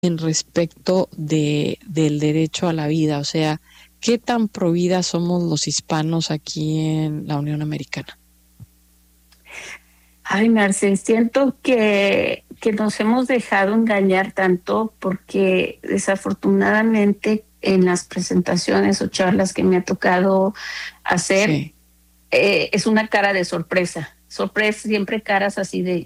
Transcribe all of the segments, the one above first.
en respecto del derecho a la vida? O sea, ¿qué tan pro vida somos los hispanos aquí en la Unión Americana? Ay, Marcel, siento que nos hemos dejado engañar tanto porque desafortunadamente en las presentaciones o charlas que me ha tocado hacer, Sí. es una cara de sorpresa. Sorpresa, siempre caras así de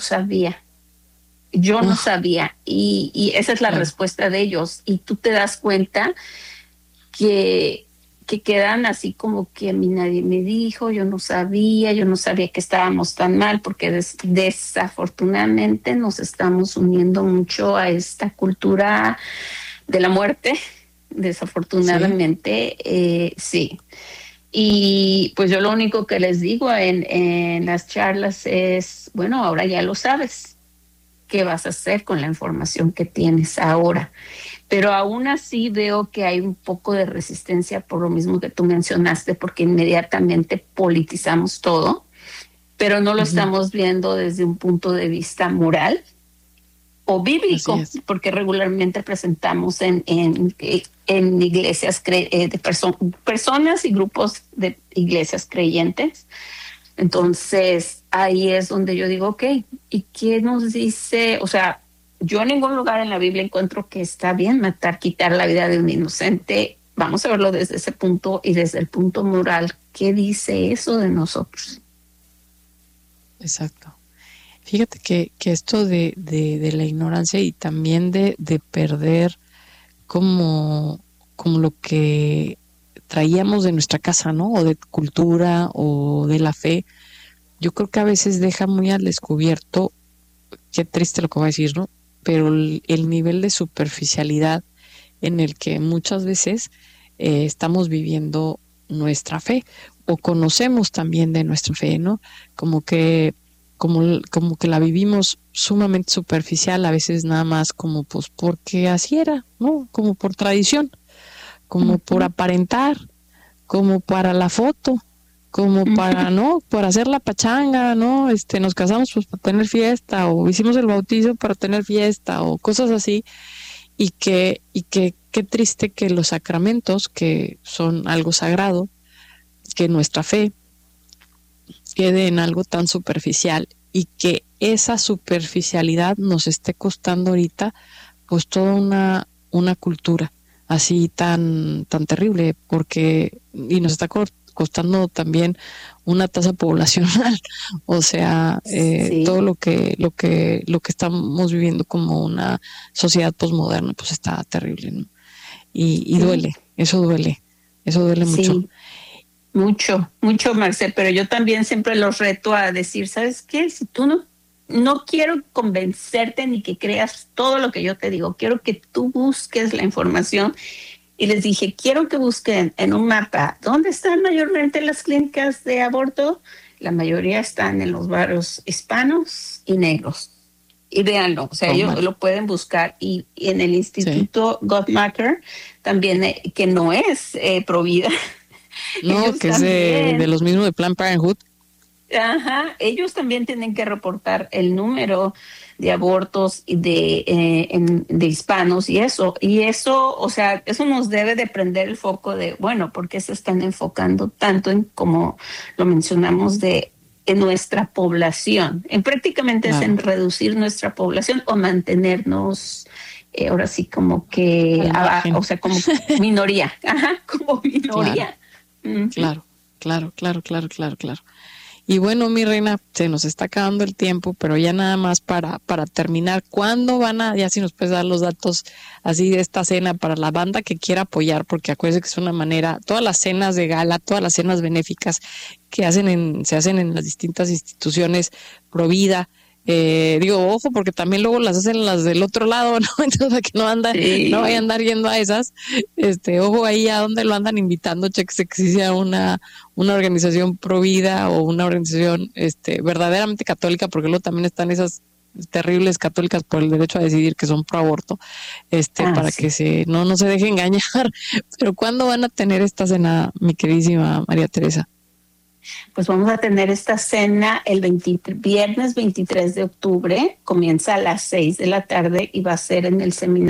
yo no Ah, sabía. Y esa es la claro. respuesta de ellos. Y tú te das cuenta que, que quedan así como que a mí nadie me dijo, yo no sabía que estábamos tan mal, porque desafortunadamente nos estamos uniendo mucho a esta cultura de la muerte, Sí. desafortunadamente, sí. Y pues yo lo único que les digo en las charlas es, bueno, ahora ya lo sabes, ¿qué vas a hacer con la información que tienes ahora? Pero aún así veo que hay un poco de resistencia por lo mismo que tú mencionaste, porque inmediatamente politizamos todo, pero no lo Ujú. estamos viendo desde un punto de vista moral o Así bíblico, es. porque regularmente presentamos en iglesias personas y grupos de iglesias creyentes. Entonces, ahí es donde yo digo, ok, ¿y qué nos dice? O sea, yo en ningún lugar en la Biblia encuentro que está bien matar, quitar la vida de un inocente. Vamos a verlo desde ese punto y desde el punto moral. ¿Qué dice eso de nosotros? Exacto. Fíjate que esto de la ignorancia y también de perder como lo que traíamos de nuestra casa, ¿no? O de cultura o de la fe, yo creo que a veces deja muy al descubierto, qué triste lo que voy a decir, ¿no? Pero el nivel de superficialidad en el que muchas veces estamos viviendo nuestra fe o conocemos también de nuestra fe, ¿no? Como que, como que la vivimos sumamente superficial, a veces nada más como pues porque así era, ¿no? Como por tradición, como por Ujú, aparentar, como para la foto, como ujú. para, ¿no? Para hacer la pachanga, ¿no? Nos casamos pues para tener fiesta, o hicimos el bautizo para tener fiesta, o cosas así, y que qué triste que los sacramentos, que son algo sagrado, que nuestra fe quede en algo tan superficial y que esa superficialidad nos esté costando ahorita pues toda una cultura así tan terrible, porque y nos está costando también una tasa poblacional, o sea, todo Sí, lo que estamos viviendo como una sociedad posmoderna pues está terrible, ¿no? Y sí, duele, eso duele mucho. sí. Mucho, mucho, Marcel, pero yo también siempre los reto a decir, ¿sabes qué? Si tú no quiero convencerte ni que creas todo lo que yo te digo, quiero que tú busques la información. Y les dije, quiero que busquen en un mapa dónde están mayormente las clínicas de aborto. La mayoría están en los barrios hispanos y negros. Y véanlo, o sea, ellos Tómala. lo pueden buscar. Y en el Sí. Instituto Guttmacher también, que no es Provida, No, ellos que es de también, los mismos de Planned Parenthood. ajá, ellos también tienen que reportar el número de abortos y de hispanos y eso, o sea, eso nos debe de prender el foco de, bueno, ¿por qué se están enfocando tanto en, como lo mencionamos, en nuestra población? En prácticamente es en Claro, reducir nuestra población o mantenernos, ahora sí como que, al margen. o sea, como minoría, ajá, como Claro, minoría. Ujú. claro, claro, claro, claro, claro, claro. Y bueno, mi reina, se nos está acabando el tiempo, pero ya nada más para terminar, ¿cuándo van a, ya si nos puedes dar los datos así de esta cena para la banda que quiera apoyar? Porque acuérdense que es una manera, todas las cenas de gala, todas las cenas benéficas que se hacen en las distintas instituciones pro vida. Digo, ojo, porque también luego las hacen las del otro lado, ¿no? Entonces, que no vaya a Sí. andar yendo a esas. Ojo ahí a dónde lo andan invitando, cheque que sí sea una organización pro vida o una organización verdaderamente católica, porque luego también están esas terribles católicas por el derecho a decidir que son pro aborto, Ah, para que sí. no se deje engañar. Pero ¿cuándo van a tener esta cena, mi queridísima María Teresa? Pues vamos a tener esta cena el viernes 23 de octubre, comienza a las 6 de la tarde y va a ser en el seminario